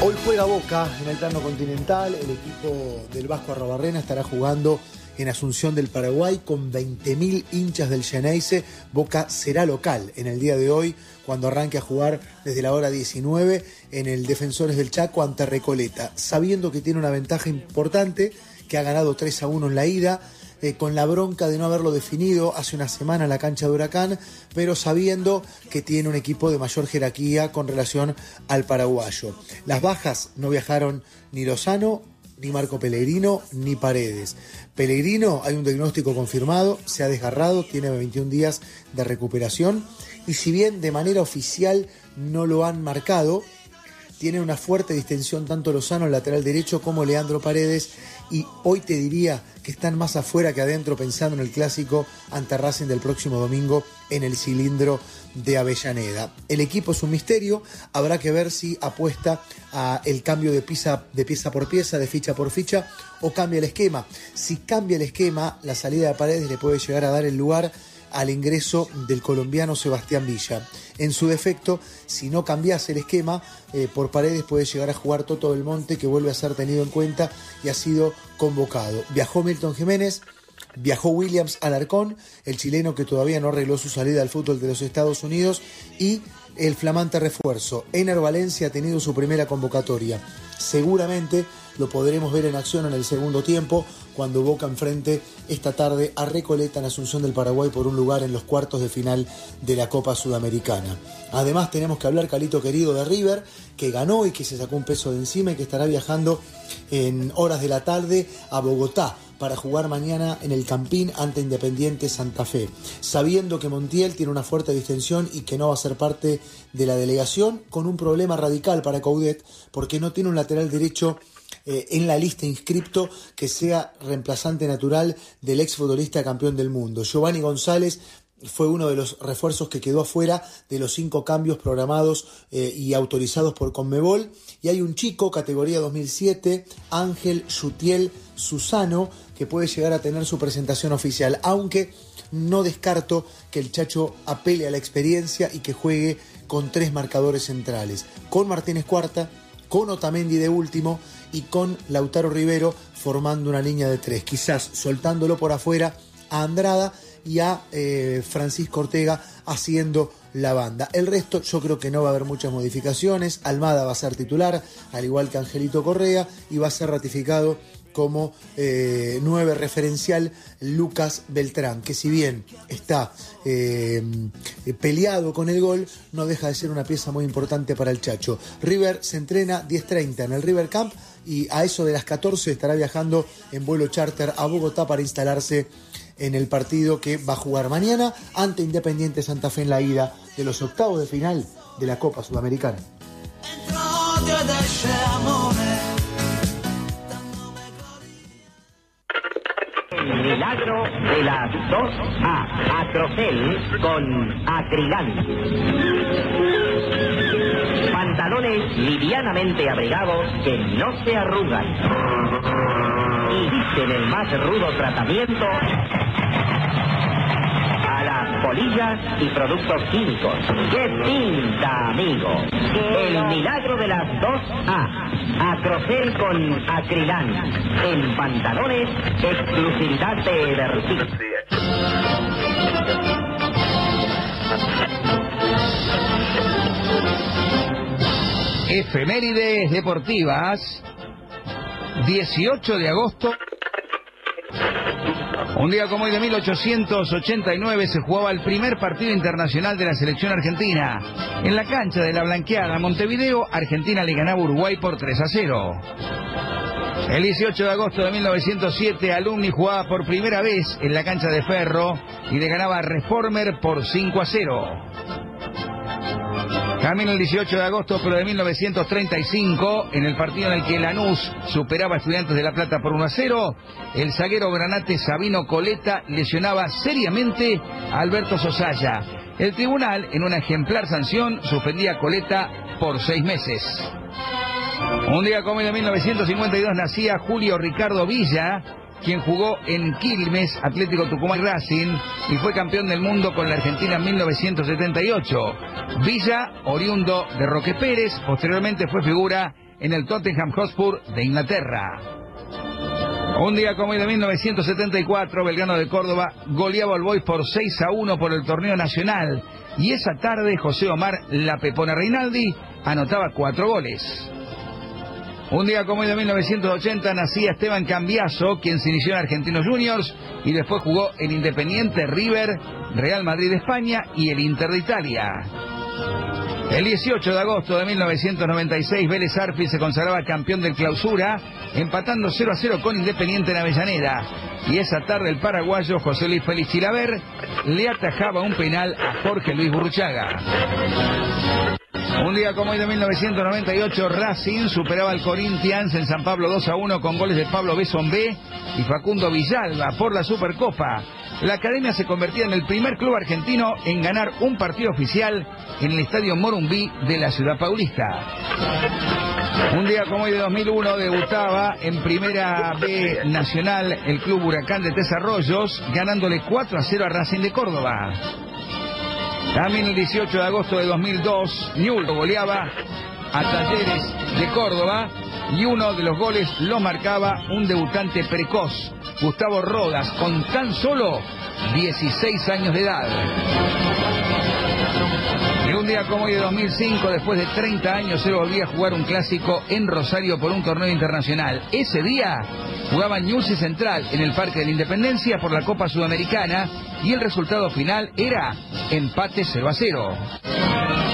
Hoy juega Boca en el plano continental. El equipo del Vasco Arrobarrena estará jugando en Asunción del Paraguay con 20.000 hinchas del Xeneize. Boca será local en el día de hoy cuando arranque a jugar desde la hora 19 en el Defensores del Chaco ante Recoleta, sabiendo que tiene una ventaja importante, que ha ganado 3-1 en la ida, con la bronca de no haberlo definido hace una semana en la cancha de Huracán, pero sabiendo que tiene un equipo de mayor jerarquía con relación al paraguayo. Las bajas no viajaron ni Lozano, ni Marco Pellegrino, ni Paredes. Pellegrino, hay un diagnóstico confirmado, se ha desgarrado, tiene 21 días de recuperación, y si bien de manera oficial no lo han marcado, tiene una fuerte distensión tanto Lozano, el lateral derecho, como Leandro Paredes, y hoy te diría que están más afuera que adentro pensando en el clásico ante Racing del próximo domingo en el cilindro de Avellaneda. El equipo es un misterio, habrá que ver si apuesta a el cambio de pieza por pieza, de ficha por ficha, o cambia el esquema. Si cambia el esquema, la salida de Paredes le puede llegar a dar el lugar al ingreso del colombiano Sebastián Villa. En su defecto, si no cambiase el esquema, por Paredes puede llegar a jugar Toto Belmonte, que vuelve a ser tenido en cuenta y ha sido convocado. Viajó Milton Jiménez, viajó Williams Alarcón, el chileno que todavía no arregló su salida al fútbol de los Estados Unidos, y el flamante refuerzo Ener Valencia ha tenido su primera convocatoria. Seguramente lo podremos ver en acción en el segundo tiempo, cuando Boca enfrente esta tarde a Recoleta en Asunción del Paraguay por un lugar en los cuartos de final de la Copa Sudamericana. Además tenemos que hablar, Calito querido, de River, que ganó y que se sacó un peso de encima y que estará viajando en horas de la tarde a Bogotá para jugar mañana en el Campín ante Independiente Santa Fe, sabiendo que Montiel tiene una fuerte distensión y que no va a ser parte de la delegación, con un problema radical para Coudet, porque no tiene un lateral derecho en la lista inscripto que sea reemplazante natural del exfutbolista campeón del mundo. Giovanni González fue uno de los refuerzos que quedó afuera de los 5 cambios programados y autorizados por Conmebol, y hay un chico, categoría 2007, Ángel Yutiel Susano, que puede llegar a tener su presentación oficial, aunque no descarto que el Chacho apele a la experiencia y que juegue con 3 marcadores centrales, con Martínez Cuarta, con Otamendi de último y con Lautaro Rivero formando una línea de 3, quizás soltándolo por afuera a Andrada y a Francisco Ortega haciendo la banda. El resto yo creo que no va a haber muchas modificaciones. Almada va a ser titular, al igual que Angelito Correa, y va a ser ratificado como 9 referencial Lucas Beltrán, que si bien está peleado con el gol, no deja de ser una pieza muy importante para el Chacho. River se entrena 10:30 en el River Camp, y a eso de las 14 estará viajando en vuelo charter a Bogotá para instalarse en el partido que va a jugar mañana ante Independiente Santa Fe en la ida de los octavos de final de la Copa Sudamericana. El milagro de las 2A. Acrocel con Acrilán. Pantalones livianamente abrigados que no se arrugan y visten el más rudo tratamiento a las polillas y productos químicos. ¡Qué pinta, amigo! El milagro de las 2A. Acrocel con Acrilán. En pantalones, exclusividad de Vertiz. Efemérides deportivas. 18 de agosto. Un día como hoy de 1889 se jugaba el primer partido internacional de la selección argentina. En la cancha de la Blanqueada, Montevideo, Argentina le ganaba a Uruguay por 3-0. El 18 de agosto de 1907, Alumni jugaba por primera vez en la cancha de Ferro y le ganaba a Reformer por 5-0. También el 18 de agosto, pero de 1935, en el partido en el que Lanús superaba a Estudiantes de La Plata por 1-0, el zaguero granate Sabino Coleta lesionaba seriamente a Alberto Sosaya. El tribunal, en una ejemplar sanción, suspendía a Coleta por 6 meses. Un día como hoy de 1952 nacía Julio Ricardo Villa, quien jugó en Quilmes, Atlético Tucumán y Racing, y fue campeón del mundo con la Argentina en 1978. Villa, oriundo de Roque Pérez, posteriormente fue figura en el Tottenham Hotspur de Inglaterra. Un día como hoy de 1974, Belgrano de Córdoba goleaba al Boys por 6-1 por el torneo nacional. Y esa tarde José Omar La Pepona Reinaldi anotaba 4 goles. Un día como hoy de 1980 nacía Esteban Cambiaso, quien se inició en Argentinos Juniors y después jugó en Independiente, River, Real Madrid de España y el Inter de Italia. El 18 de agosto de 1996, Vélez Sarsfield se consagraba campeón del Clausura, empatando 0-0 con Independiente en Avellaneda. Y esa tarde el paraguayo José Luis Félix Chilaver le atajaba un penal a Jorge Luis Burruchaga. Un día como hoy de 1998, Racing superaba al Corinthians en San Pablo 2-1 con goles de Pablo Besonbé y Facundo Villalba por la Supercopa. La academia se convertía en el primer club argentino en ganar un partido oficial en el estadio Morumbí de la ciudad paulista. Un día como hoy de 2001 debutaba en Primera B Nacional el club Huracán de Tres Arroyos, ganándole 4-0 a Racing de Córdoba. También el 18 de agosto de 2002, Newell's goleaba a Talleres de Córdoba y uno de los goles lo marcaba un debutante precoz, Gustavo Rodas, con tan solo 16 años de edad. Y un día como hoy de 2005, después de 30 años, se volvía a jugar un clásico en Rosario por un torneo internacional. Ese día jugaba Newell's y Central en el Parque de la Independencia por la Copa Sudamericana y el resultado final era empate 0-0.